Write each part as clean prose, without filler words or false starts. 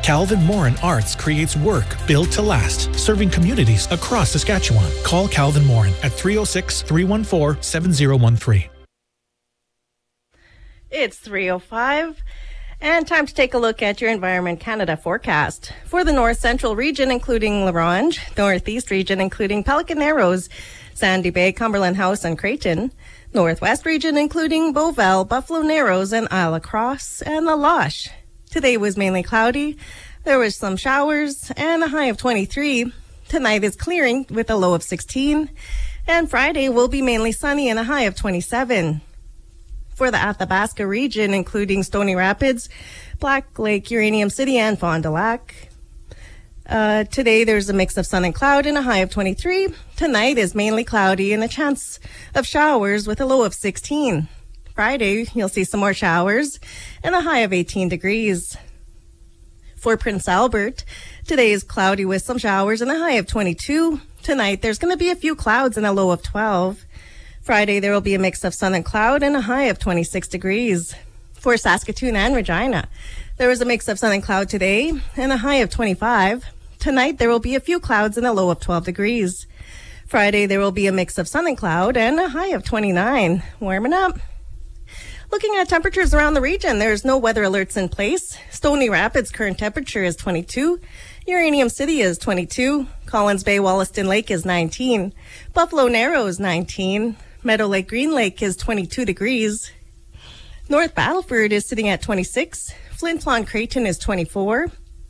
Calvin Morin Arts creates work built to last, serving communities across Saskatchewan. Call Calvin Morin at 306-314-7013. It's 3:05. And time to take a look at your Environment Canada forecast. For the North Central region, including La Ronge, Northeast region, including Pelican Narrows, Sandy Bay, Cumberland House, and Creighton, Northwest region, including Beauval, Buffalo Narrows, and Isle La Crosse, and La Loche. Today was mainly cloudy. There was some showers and a high of 23. Tonight is clearing with a low of 16. And Friday will be mainly sunny and a high of 27. For the Athabasca region, including Stony Rapids, Black Lake, Uranium City, and Fond du Lac. Today there's a mix of sun and cloud and a high of 23. Tonight is mainly cloudy and a chance of showers with a low of 16. Friday, you'll see some more showers and a high of 18 degrees. For Prince Albert, today is cloudy with some showers and a high of 22. Tonight there's going to be a few clouds and a low of 12. Friday, there will be a mix of sun and cloud and a high of 26 degrees. For Saskatoon and Regina, there was a mix of sun and cloud today and a high of 25. Tonight, there will be a few clouds and a low of 12 degrees. Friday, there will be a mix of sun and cloud and a high of 29. Warming up. Looking at temperatures around the region, there's no weather alerts in place. Stony Rapids' current temperature is 22. Uranium City is 22. Collins Bay, Wollaston Lake is 19. Buffalo Narrows 19. Meadow Lake, Green Lake is 22 degrees. North Battleford is sitting at 26. Flin Flon Creighton is 24.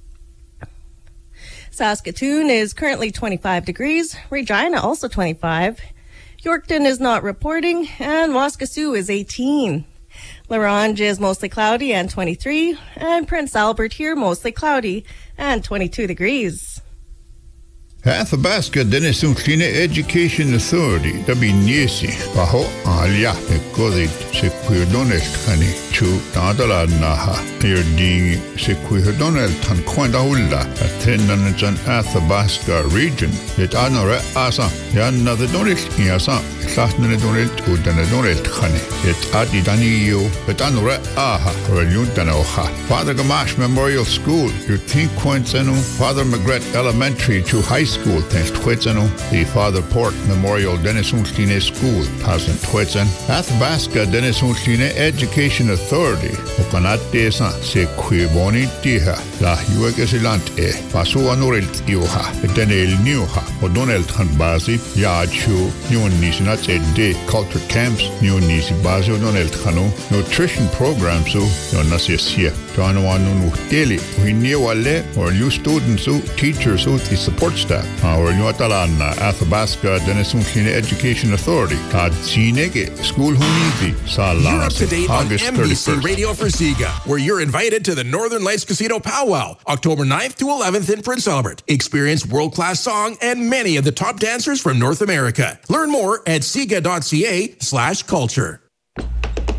Saskatoon is currently 25 degrees. Regina also 25. Yorkton is not reporting, and Waskesiu is 18. La Ronge is mostly cloudy and 23, and Prince Albert here mostly cloudy and 22 degrees. Athabasca Denisumcline Education Authority, WNESI, Baho Alia, Ecolit, Sequidonel Tani, Chu, Nadala Naha, Erdi, Sequidonel Tanquandahula, Attendant an Athabasca region, Yet Anora Asa, Yana the Donel, Yasa, Sasna Donel, Udanadonel Tani, Yet Adi Danio, but Anora Aha, or Yuntanoha, Father Gamash Memorial School, you think Quentzeno, Father Magret Elementary to High School, thanks Twitzeno, the Father Port Memorial Denisumcline School, Tazen Twitzen, Athabasca Denisumcline Education Authority, Okanat Desa, Sequiboni Tiha, La Huegesilant Pasu Anorel Tioha, Denel Newha, O'Donnell Tanbazi, Yachu, New Nisinat Day Culture Camps, New Nisibazi O'Donnell Tano, Nutrition Programs, Yonasia, Joanwanu Daily, we knew or new students, teachers, the support staff. Our new Atalana, Athabasca Denisumcline Education Authority, Kadzinege, School Huniti, Salah. You're up to date on August MBC 31st. Radio for Siga, where you're invited to the Northern Lights Casino Powwow, October 9th to 11th in Prince Albert. Experience world-class song and many of the top dancers from North America. Learn more at siga.ca/culture.